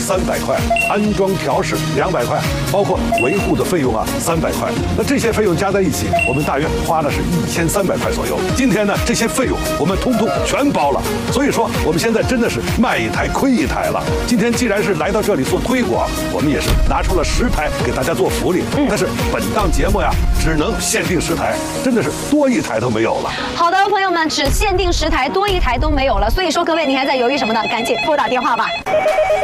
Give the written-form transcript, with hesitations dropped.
300块，安装调试200块，包括维护的费用啊300块。那这些费用加在一起，我们大约花了是1300块左右。今天呢，这些费用我们通通全包了。所以说，我们现在真的是卖一台亏一台了。今天既然是来到这里做推广，我们也是拿出了10台给大家做福利。但是本档节目呀，只能限定10台，真的是多一台都没有了。 好的，朋友们，只限定10台，多一台都没有了。所以说，各位你还在犹豫什么呢？赶紧拨打电话吧。